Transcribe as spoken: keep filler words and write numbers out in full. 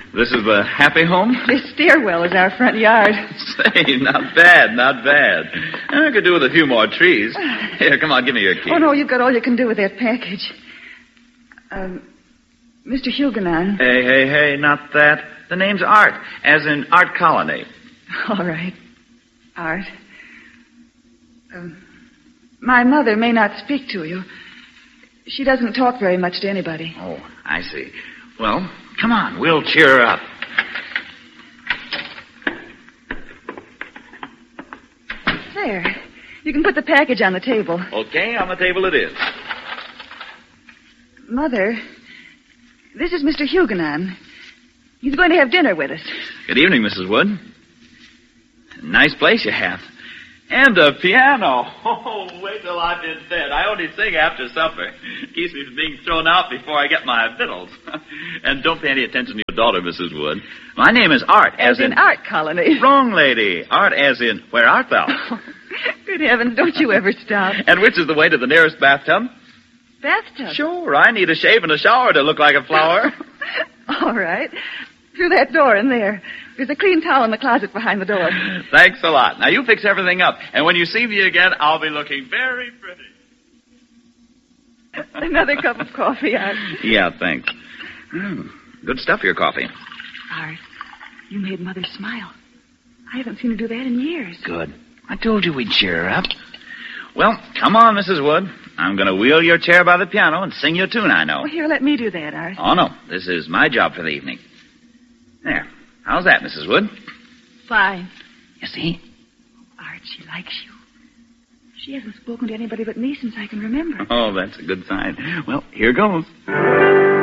This is the happy home? This stairwell is our front yard. Say, not bad, not bad. I could do with a few more trees. Here, come on, give me your key. Oh, no, you've got all you can do with that package. Um, Mister Huguenon. Hey, hey, hey, not that. The name's Art, as in Art Colony. All right. Art. Um, my mother may not speak to you. She doesn't talk very much to anybody. Oh, I see. Well, come on, we'll cheer her up. There. You can put the package on the table. Okay, on the table it is. Mother, this is Mister Huguenon. He's going to have dinner with us. Good evening, Missus Wood. Nice place you have. And a piano. Oh, wait till I've been fed. I only sing after supper. Keeps me from being thrown out before I get my victuals. And don't pay any attention to your daughter, Missus Wood. My name is Art, as, as in, in Art Colony. Wrong, lady. Art as in, where art thou? Oh, good heavens, don't you ever stop. And which is the way to the nearest bathtub? Bathtub? Sure, I need a shave and a shower to look like a flower. All right. Through that door in there. There's a clean towel in the closet behind the door. Thanks a lot. Now, you fix everything up. And when you see me again, I'll be looking very pretty. Another cup of coffee, Art. Yeah, thanks. Mm, good stuff, your coffee. Art, you made Mother smile. I haven't seen her do that in years. Good. I told you we'd cheer her up. Well, come on, Missus Wood. I'm going to wheel your chair by the piano and sing you a tune I know. Well, here, let me do that, Art. Oh, no. This is my job for the evening. There. How's that, Missus Wood? Fine. You see? Art, she likes you. She hasn't spoken to anybody but me since I can remember. Oh, that's a good sign. Well, here goes.